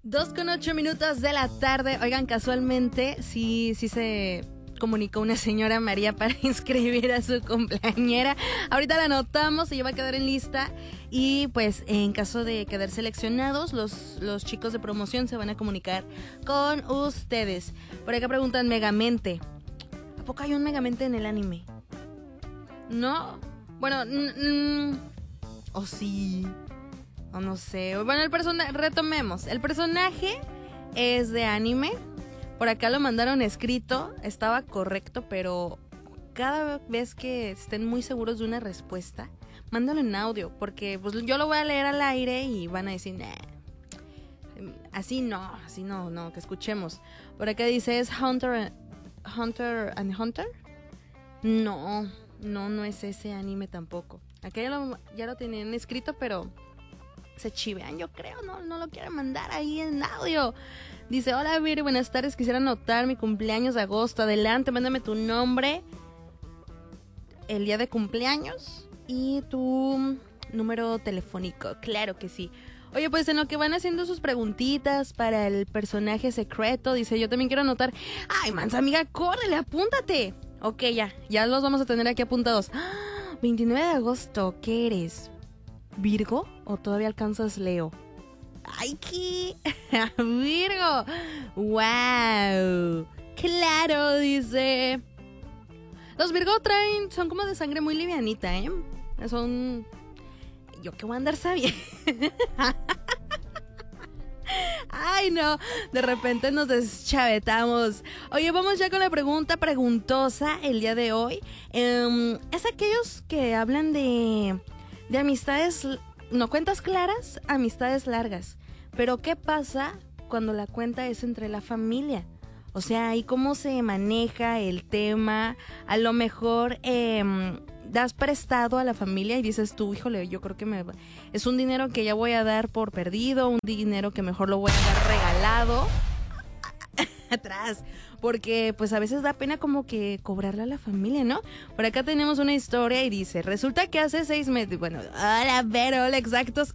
2:08 de la tarde. Oigan, casualmente sí se comunicó una señora María para inscribir a su cumpleañera. Ahorita la anotamos, ella va a quedar en lista. Y pues en caso de quedar seleccionados, los chicos de promoción se van a comunicar con ustedes. Por acá preguntan Megamente. ¿A poco hay un Megamente en el anime? ¿No? Bueno, o sí, o no sé. Bueno, retomemos. El personaje es de anime. Por acá lo mandaron escrito, estaba correcto, pero cada vez que estén muy seguros de una respuesta, mándalo en audio, porque pues yo lo voy a leer al aire y van a decir, así no, que escuchemos. Por acá dice, ¿es Hunter and Hunter? No es ese anime tampoco. Acá ya lo tenían escrito, pero se chivean, yo creo, no lo quieren mandar ahí en audio. Dice, hola Viri, buenas tardes, quisiera anotar mi cumpleaños de agosto. Adelante, mándame tu nombre, el día de cumpleaños y tu número telefónico. Claro que sí. Oye, pues en lo que van haciendo sus preguntitas para el personaje secreto, dice, yo también quiero anotar. Ay, mansa amiga, córrele, apúntate. Ok, ya los vamos a tener aquí apuntados. 29 de agosto, ¿qué eres? ¿Virgo o todavía alcanzas Leo? ¡Ay, qué! ¡Virgo! ¡Wow! ¡Claro! Dice. Los Virgo son como de sangre muy livianita, ¿eh? Son... Yo qué voy a andar sabiendo. Ay, no, de repente nos deschavetamos. Oye, vamos ya con la pregunta preguntosa el día de hoy. Es aquellos que hablan de amistades, no cuentas claras, amistades largas. Pero ¿qué pasa cuando la cuenta es entre la familia? O sea, ¿y cómo se maneja el tema? A lo mejor das prestado a la familia y dices tú, híjole, yo creo que es un dinero que ya voy a dar por perdido, un dinero que mejor lo voy a dar regalado. Atrás, porque pues a veces da pena como que cobrarle a la familia, ¿no? Por acá tenemos una historia y dice, resulta que hace 6 meses, bueno, hola exactos,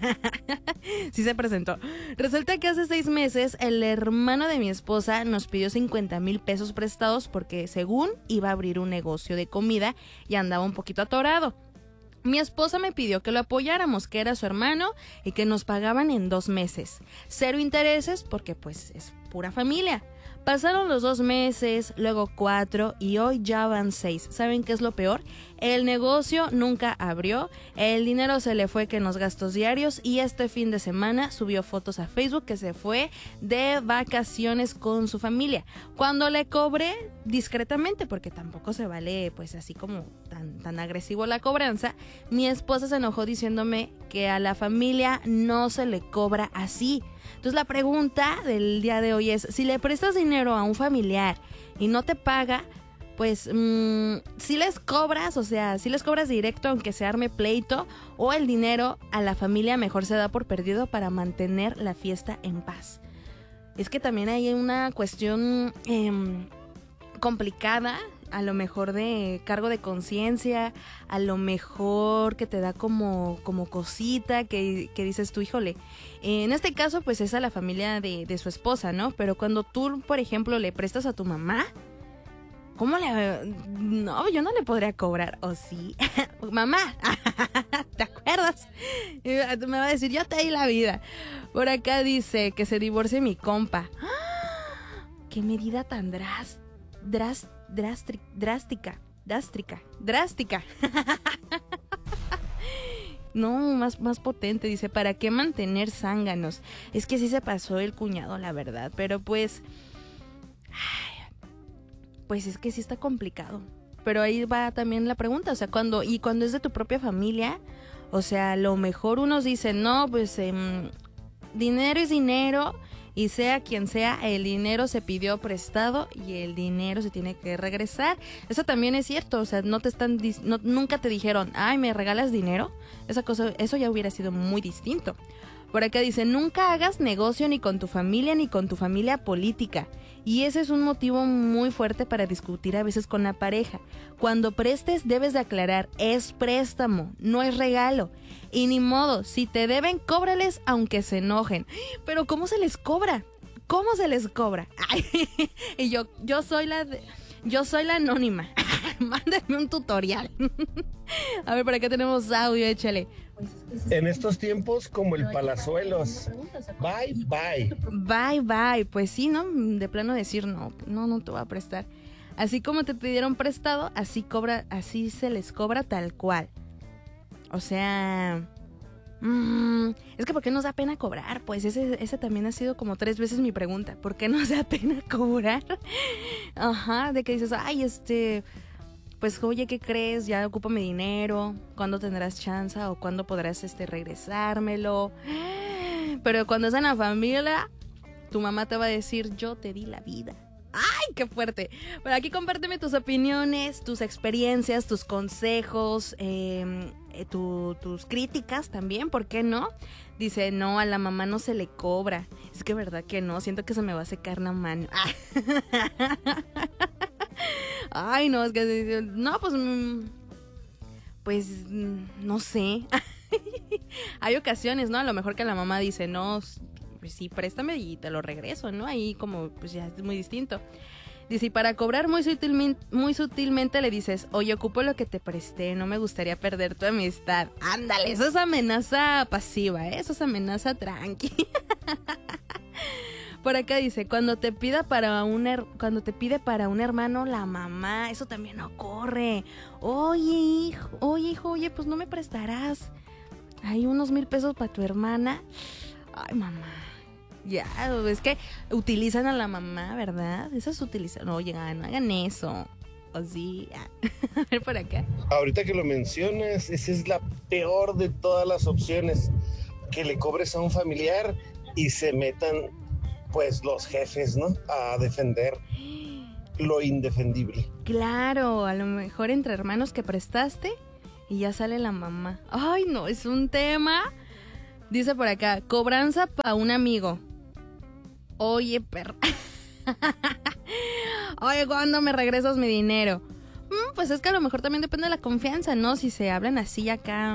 sí se presentó. Resulta que hace 6 meses el hermano de mi esposa nos pidió 50,000 pesos prestados porque según iba a abrir un negocio de comida y andaba un poquito atorado. Mi esposa me pidió que lo apoyáramos, que era su hermano y que nos pagaban en 2 meses. 0 intereses porque pues es pura familia. Pasaron los 2 meses, luego 4 y hoy ya van 6. ¿Saben qué es lo peor? El negocio nunca abrió, el dinero se le fue que en los gastos diarios y este fin de semana subió fotos a Facebook que se fue de vacaciones con su familia. Cuando le cobré discretamente, porque tampoco se vale pues así como tan agresivo la cobranza, mi esposa se enojó diciéndome que a la familia no se le cobra así. Entonces la pregunta del día de hoy es, si le prestas dinero a un familiar y no te paga, pues si les cobras, o sea, si les cobras directo aunque se arme pleito, o el dinero a la familia mejor se da por perdido para mantener la fiesta en paz. Es que también hay una cuestión complicada, a lo mejor de cargo de conciencia, a lo mejor que te da como cosita, que dices tú, híjole, en este caso pues es a la familia de su esposa, ¿no? Pero cuando tú, por ejemplo, le prestas a tu mamá, ¿cómo le...? No, yo no le podría cobrar, ¿o sí? Mamá, ¿te acuerdas? Me va a decir, yo te di la vida. Por acá dice que se divorcie mi compa. ¡Qué medida tan drástica! No, más potente, dice, ¿para qué mantener zánganos? Es que sí se pasó el cuñado, la verdad, pero pues es que sí está complicado. Pero ahí va también la pregunta, o sea, cuando es de tu propia familia, o sea, a lo mejor unos dicen, no, pues dinero es dinero, y sea quien sea, el dinero se pidió prestado y el dinero se tiene que regresar. Eso también es cierto, o sea, nunca te dijeron, ay, ¿me regalas dinero? Eso ya hubiera sido muy distinto. Por acá dice, nunca hagas negocio ni con tu familia ni con tu familia política. Y ese es un motivo muy fuerte para discutir a veces con la pareja. Cuando prestes debes de aclarar, es préstamo, no es regalo. Y ni modo, si te deben, cóbrales aunque se enojen. Pero ¿cómo se les cobra? ¿Cómo se les cobra? Ay, y yo soy la anónima. Mándenme un tutorial. A ver, por acá tenemos audio, échale. En estos tiempos como el Palazuelos. Bye, bye. Bye, bye. Pues sí, ¿no? De plano decir no te voy a prestar. Así como te pidieron prestado, así se les cobra tal cual. O sea, es que ¿por qué nos da pena cobrar? Pues ese también ha sido como 3 veces mi pregunta. ¿Por qué nos da pena cobrar? Ajá, de que dices, ay, pues oye, ¿qué crees? Ya ocupo mi dinero. ¿Cuándo tendrás chance o cuándo podrás regresármelo? Pero cuando es en la familia, tu mamá te va a decir, yo te di la vida. ¡Ay, qué fuerte! Bueno, aquí compárteme tus opiniones, tus experiencias, tus consejos, tus críticas también, ¿por qué no? Dice, no, a la mamá no se le cobra. Es que verdad que no, siento que se me va a secar la mano. Ay, no, es que... No, pues no sé. Hay ocasiones, ¿no? A lo mejor que la mamá dice, no, pues sí, préstame y te lo regreso, ¿no? Ahí como, pues ya es muy distinto. Dice, y para cobrar muy sutilmente le dices, oye, ocupo lo que te presté, no me gustaría perder tu amistad. Ándale, eso es amenaza pasiva, ¿eh? Eso es amenaza tranqui. Por acá dice, cuando te pide para un hermano la mamá, eso también ocurre. Oye, hijo, pues no me prestarás. Hay unos 1,000 pesos para tu hermana. Ay, mamá. Ya, es que utilizan a la mamá, ¿verdad? Esas utilizan. Oye, no hagan eso. O sí. A ver por acá. Ahorita que lo mencionas, esa es la peor de todas las opciones. Que le cobres a un familiar y se metan, pues, los jefes, ¿no? A defender lo indefendible. Claro, a lo mejor entre hermanos que prestaste y ya sale la mamá. Ay, no, es un tema. Dice por acá, cobranza para un amigo. Oye, perra. Oye, ¿cuándo me regresas mi dinero? Pues es que a lo mejor también depende de la confianza, ¿no? Si se hablan así acá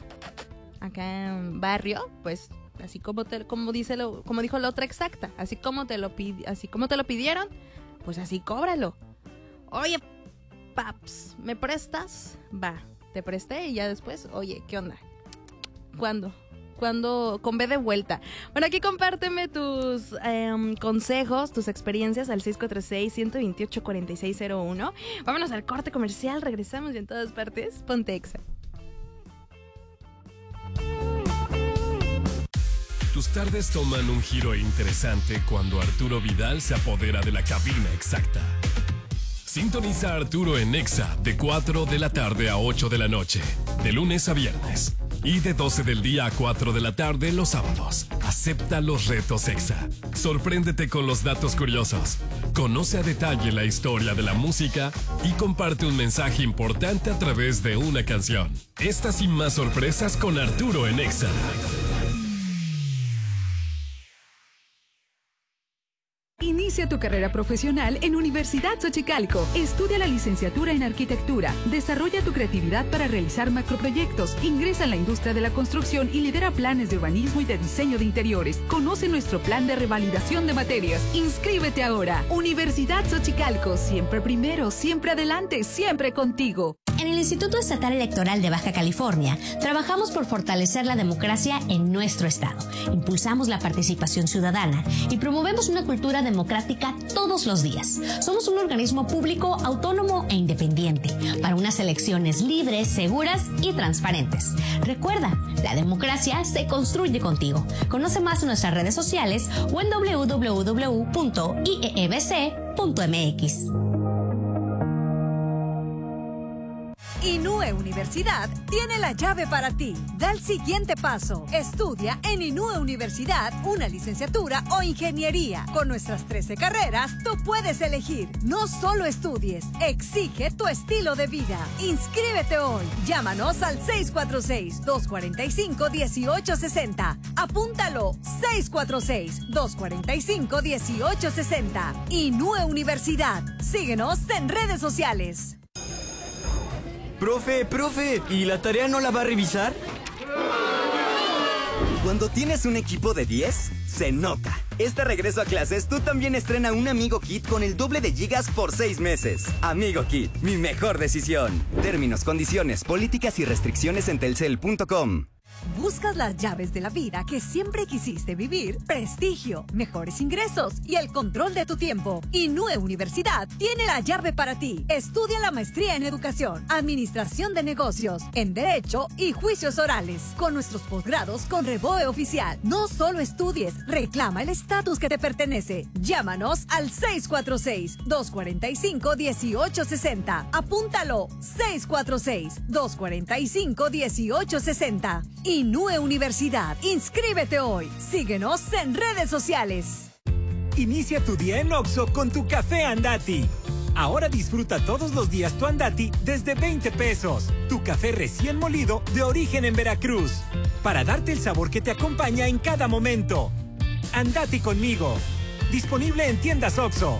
en barrio, pues así como dijo la otra exacta, así como te lo pidieron, pues así cóbralo. Oye, paps, ¿me prestas? Va, te presté y ya después, oye, ¿qué onda? ¿Cuándo? Con B de vuelta. Bueno, aquí compárteme tus consejos, tus experiencias al 646-128-4601. Vámonos al corte comercial, regresamos y en todas partes, ponte Exa. Tus tardes toman un giro interesante cuando Arturo Vidal se apodera de la cabina exacta. Sintoniza a Arturo en Exa de 4 de la tarde a 8 de la noche, de lunes a viernes. Y de 12 del día a 4 de la tarde los sábados. Acepta los retos Exa. Sorpréndete con los datos curiosos. Conoce a detalle la historia de la música y comparte un mensaje importante a través de una canción. Estas y más sorpresas con Arturo en Exa. Inicia tu carrera profesional en Universidad Xochicalco. Estudia la licenciatura en arquitectura. Desarrolla tu creatividad para realizar macroproyectos. Ingresa en la industria de la construcción y lidera planes de urbanismo y de diseño de interiores. Conoce nuestro plan de revalidación de materias. Inscríbete ahora. Universidad Xochicalco. Siempre primero, siempre adelante, siempre contigo. En el Instituto Estatal Electoral de Baja California, trabajamos por fortalecer la democracia en nuestro estado. Impulsamos la participación ciudadana y promovemos una cultura democrática todos los días. Somos un organismo público, autónomo e independiente para unas elecciones libres, seguras y transparentes. Recuerda, la democracia se construye contigo. Conoce más en nuestras redes sociales o en www.iebc.mx. Inúe Inúe Universidad tiene la llave para ti. Da el siguiente paso. Estudia en Inúe Universidad una licenciatura o ingeniería. Con nuestras 13 carreras, tú puedes elegir. No solo estudies, exige tu estilo de vida. Inscríbete hoy. Llámanos al 646-245-1860. Apúntalo, 646-245-1860. Inúe Universidad. Síguenos en redes sociales. Profe, ¿y la tarea no la va a revisar? Cuando tienes un equipo de 10, se nota. Este regreso a clases, tú también estrena un Amigo Kit con el doble de gigas por 6 meses. Amigo Kit, mi mejor decisión. Términos, condiciones, políticas y restricciones en telcel.com. ¿Buscas las llaves de la vida que siempre quisiste vivir? Prestigio, mejores ingresos y el control de tu tiempo. Inúe Universidad tiene la llave para ti. Estudia la maestría en Educación, Administración de Negocios, en Derecho y Juicios Orales. Con nuestros posgrados con Reboe Oficial. No solo estudies, reclama el estatus que te pertenece. Llámanos al 646-245-1860. Apúntalo, 646-245-1860. Inúe Universidad. Inscríbete hoy. Síguenos en redes sociales. Inicia tu día en Oxxo con tu café Andati. Ahora disfruta todos los días tu Andati desde 20 pesos. Tu café recién molido de origen en Veracruz. Para darte el sabor que te acompaña en cada momento. Andati conmigo. Disponible en tiendas Oxxo.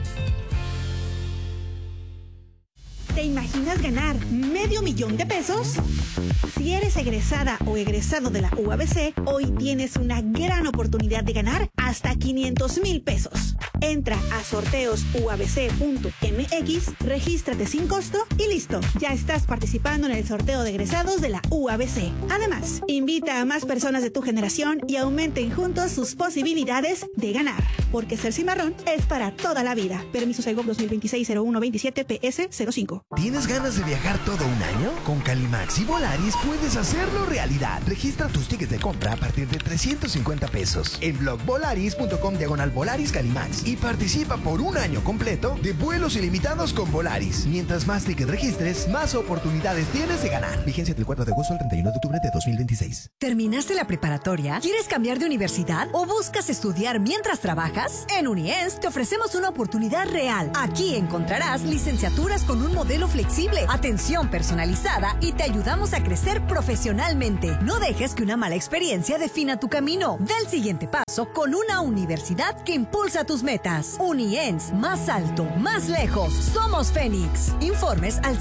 ¿Te imaginas ganar $500,000 de pesos? Si eres egresada o egresado de la UABC, hoy tienes una gran oportunidad de ganar hasta $500,000 pesos. Entra a sorteosuabc.mx, regístrate sin costo y listo. Ya estás participando en el sorteo de egresados de la UABC. Además, invita a más personas de tu generación y aumenten juntos sus posibilidades de ganar. Porque ser cimarrón es para toda la vida. Permiso Segov 2026-0127-PS05. ¿Tienes ganas de viajar todo un año? Con Calimax y Volaris puedes hacerlo realidad. Registra tus tickets de compra a partir de 350 pesos en blogvolaris.com/Volaris Calimax y participa por un año completo de vuelos ilimitados con Volaris. Mientras más tickets registres, más oportunidades tienes de ganar. Vigencia del 4 de agosto al 31 de octubre de 2026. ¿Terminaste la preparatoria? ¿Quieres cambiar de universidad? ¿O buscas estudiar mientras trabajas? En Uniens te ofrecemos una oportunidad real. Aquí encontrarás licenciaturas con un modelo flexible, atención personalizada y te ayudamos a crecer profesionalmente. No dejes que una mala experiencia defina tu camino. Da el siguiente paso con una universidad que impulsa tus metas. Uniens, más alto, más lejos. Somos Fénix. Informes al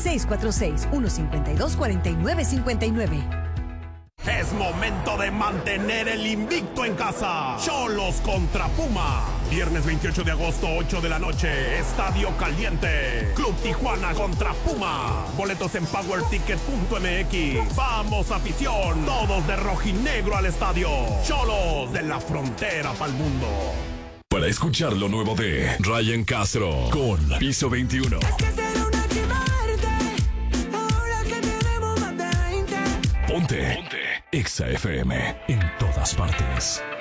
646-152-4959. Es momento de mantener el invicto en casa. Xolos contra Puma. Viernes 28 de agosto, 8 de la noche. Estadio Caliente. Club Tijuana contra Puma. Boletos en powerticket.mx. Vamos, afición. Todos de rojinegro al estadio. Xolos de la frontera pa'l mundo. Para escuchar lo nuevo de Ryan Castro con Piso 21. Ponte Exa FM en todas partes.